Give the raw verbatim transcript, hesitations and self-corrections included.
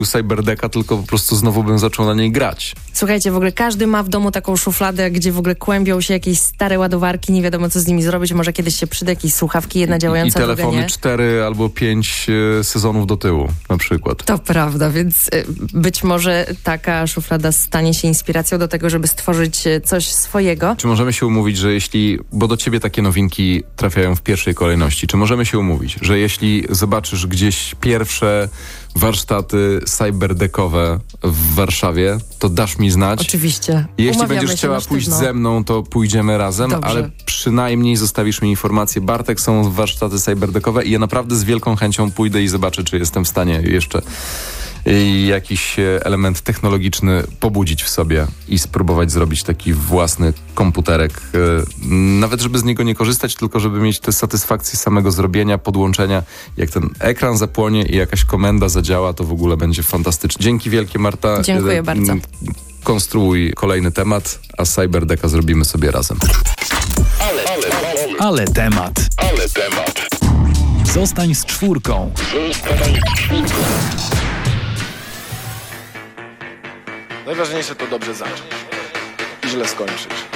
Cyberdeka, tylko po prostu znowu bym zaczął na niej grać. Słuchajcie, w ogóle każdy ma w domu taką szufladę, gdzie w ogóle kłębią się jakieś stare ładowarki, nie wiadomo co z nimi zrobić, może kiedyś się przyda jakieś słuchawki, jedna działająca, I telefony druga nie. cztery albo pięć e, sezonów do tyłu na przykład. To prawda, więc y, być może taka szuflada stanie się inspiracją do tego, żeby stworzyć y, coś swojego. Czy możemy się umówić, że jeśli, bo do ciebie takie nowinki trafiają w pierwszej kolejności, czy możemy się umówić, że jeśli zobaczysz gdzieś pierwsze warsztaty cyberdekowe w Warszawie, to dasz mi znać. Oczywiście. Jeśli Umawiamy będziesz się chciała na pójść sztywno. ze mną, to pójdziemy razem, Dobrze. ale przynajmniej zostawisz mi informację. Bartek, są warsztaty cyberdekowe i ja naprawdę z wielką chęcią pójdę i zobaczę, czy jestem w stanie jeszcze jakiś element technologiczny pobudzić w sobie i spróbować zrobić taki własny komputerek. Nawet żeby z niego nie korzystać, tylko żeby mieć tę satysfakcję samego zrobienia, podłączenia. Jak ten ekran zapłonie i jakaś komenda zadziała, to w ogóle będzie fantastycznie. Dzięki wielkie, Marta. Dziękuję bardzo. Konstruuj kolejny temat, a Cyberdeka zrobimy sobie razem. Ale, ale, ale, ale temat. Ale temat. Zostań z czwórką. Zostań z czwórką. Najważniejsze to dobrze zacząć i źle skończyć.